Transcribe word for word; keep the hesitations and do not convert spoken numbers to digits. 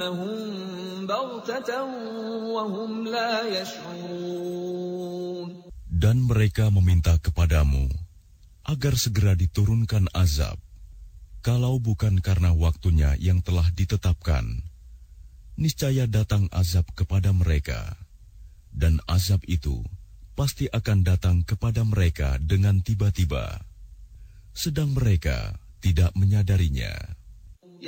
يَأْتُونَهُم بَغْتَةً وَهُمْ لَا يَشْعُرُونَ. Dan mereka meminta kepadamu agar segera diturunkan azab, kalau bukan karena waktunya yang telah ditetapkan. Niscaya datang azab kepada mereka, dan azab itu pasti akan datang kepada mereka dengan tiba-tiba, sedang mereka tidak menyadarinya.